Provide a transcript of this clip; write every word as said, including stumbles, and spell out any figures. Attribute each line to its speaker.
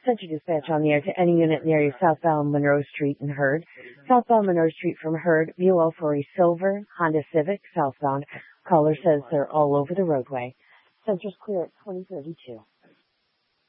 Speaker 1: Central Dispatch on the air to any unit near you, southbound Monroe Street and Hurd. Southbound Monroe Street from Hurd, V O L for a silver Honda Civic southbound. Caller says they're all over the roadway. Central's clear at twenty thirty-two.